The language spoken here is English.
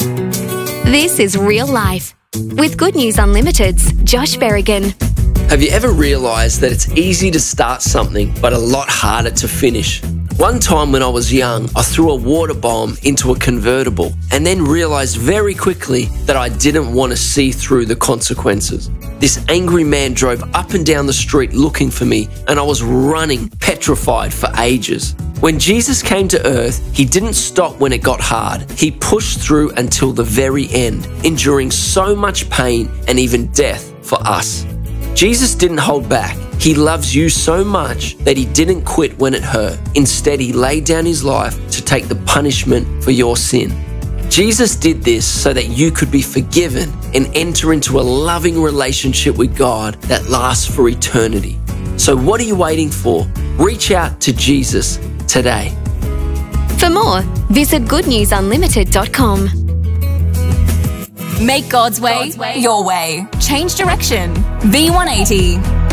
This is Real Life with Good News Unlimited's Josh Berrigan. Have you ever realised that it's easy to start something but a lot harder to finish? One time when I was young, I threw a water bomb into a convertible and then realised very quickly that I didn't want to see through the consequences. This angry man drove up and down the street looking for me, and I was running, petrified for ages. When Jesus came to earth, he didn't stop when it got hard. He pushed through until the very end, enduring so much pain and even death for us. Jesus didn't hold back. He loves you so much that he didn't quit when it hurt. Instead, he laid down his life to take the punishment for your sin. Jesus did this so that you could be forgiven and enter into a loving relationship with God that lasts for eternity. So what are you waiting for? Reach out to Jesus today. For more, visit goodnewsunlimited.com. Make God's way your way. Change direction. V180.